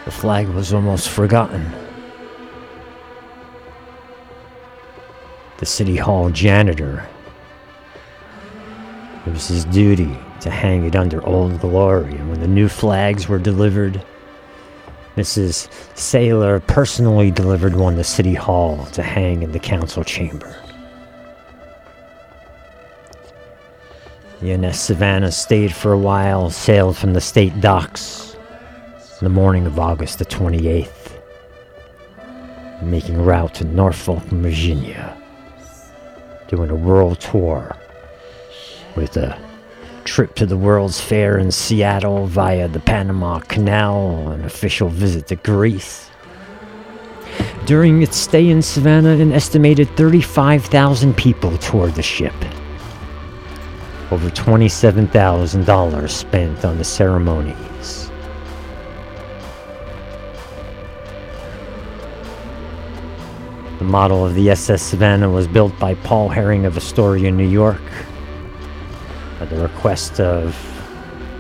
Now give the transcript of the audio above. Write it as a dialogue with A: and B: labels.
A: The flag was almost forgotten. The City Hall janitor, it was his duty to hang it under Old Glory, and when the new flags were delivered, Mrs. Saylor personally delivered one to City Hall to hang in the council chamber. The NS Savannah stayed for a while, sailed from the state docks in the morning of August the 28th, making route to Norfolk, Virginia, doing a world tour with a trip to the World's Fair in Seattle via the Panama Canal, an official visit to Greece. During its stay in Savannah, an estimated 35,000 people toured the ship. Over $27,000 spent on the ceremonies. The model of the SS Savannah was built by Paul Herring of Astoria, New York, at the request of